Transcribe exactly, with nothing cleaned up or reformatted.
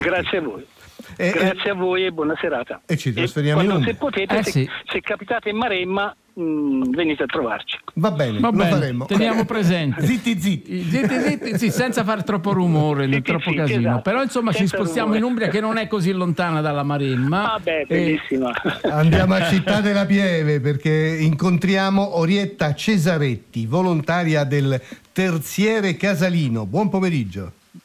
Grazie a voi. E, Grazie e, a voi e buona serata. E ci trasferiamo e in quando, Umbria. se potete, Eh, se, sì. se capitate in Maremma, mh, venite a trovarci. Va bene, Va lo bene, faremo. teniamo presente. Zitti zitti. Zitti, zitti, sì, senza fare troppo rumore, né Zitti, troppo zitti, casino. esatto. Però insomma Senza ci spostiamo rumore. in Umbria, che non è così lontana dalla Maremma. Ah beh, E- bellissima. Andiamo a Città della Pieve perché incontriamo Orietta Cesaretti, volontaria del Terziere Casalino. Buon pomeriggio.